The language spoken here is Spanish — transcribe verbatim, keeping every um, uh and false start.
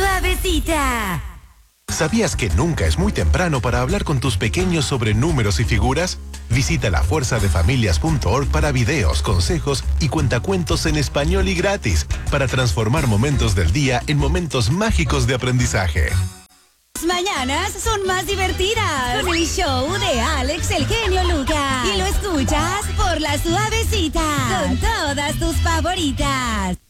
suavecita. ¿Sabías que nunca es muy temprano para hablar con tus pequeños sobre números y figuras? Visita la fuerza de familias punto org para videos, consejos y cuentacuentos en español y gratis para transformar momentos del día en momentos mágicos de aprendizaje. Las mañanas son más divertidas con el show de Alex el genio Lucas. Y lo escuchas por la suavecita con todas tus favoritas.